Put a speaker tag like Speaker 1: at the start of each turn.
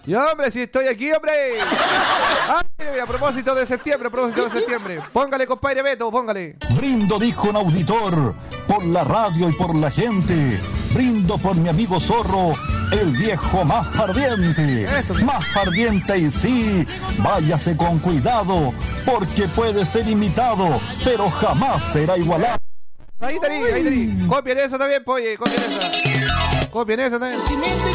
Speaker 1: Yo, hombre, si estoy aquí, hombre. Ay, a propósito de septiembre, Póngale, compadre Beto, póngale.
Speaker 2: Brindo, dijo un auditor, por la radio y por la gente. Brindo por mi amigo Zorro, el viejo más fardiente. Más fardiente y sí, váyase con cuidado, porque puede ser imitado, pero jamás será igualado.
Speaker 1: Ahí tení. Copien esa también, pues, oye, copien esa también.